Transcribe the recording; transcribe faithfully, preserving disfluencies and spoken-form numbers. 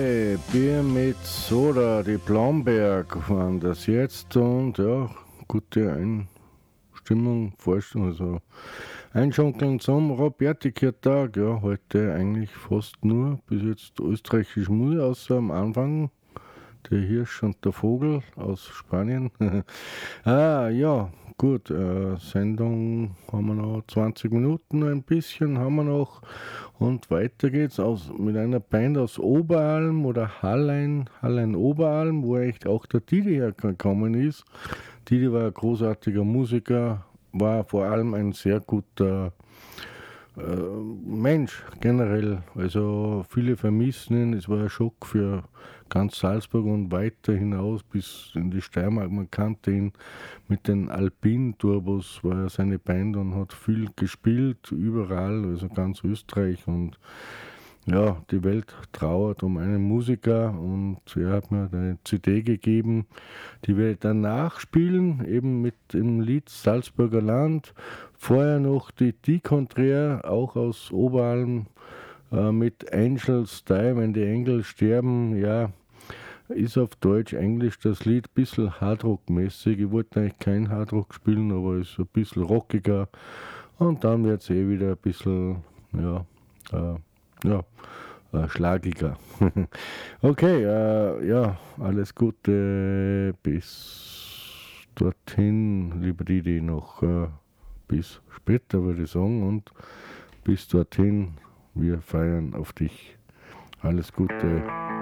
Bier mit Soda, die Blomberg waren das jetzt und ja, gute Einstimmung, Vorstellung, also Einschunkeln zum Robertikiertag, ja, heute eigentlich fast nur bis jetzt österreichische Musik, außer am Anfang der Hirsch und der Vogel aus Spanien. ah, ja, gut, äh, Sendung haben wir noch zwanzig Minuten, ein bisschen haben wir noch. Und weiter geht's aus, mit einer Band aus Oberalm oder Hallein, Hallein Oberalm, wo echt auch der Didi hergekommen ist. Didi war ein großartiger Musiker, war vor allem ein sehr guter äh, Mensch generell. Also viele vermissen ihn, es war ein Schock für ganz Salzburg und weiter hinaus bis in die Steiermark. Man kannte ihn mit den Alpin-Turbos, war seine Band und hat viel gespielt, überall, also ganz Österreich. Und ja, die Welt trauert um einen Musiker und er hat mir eine C D gegeben, die wir danach spielen, eben mit dem Lied Salzburger Land. Vorher noch die Die Contraire, auch aus Oberalm, äh, mit Angels Die, wenn die Engel sterben, ja, ist auf Deutsch, Englisch das Lied ein bisschen Hardrock-mäßig. Ich wollte eigentlich kein Hardrock spielen, aber es ist ein bisschen rockiger. Und dann wird es eh wieder ein bisschen, ja, äh, ja, äh, schlagiger. okay, äh, ja, alles Gute bis dorthin, lieber Didi, noch äh, bis später, würde ich sagen. Und bis dorthin, wir feiern auf dich. Alles Gute.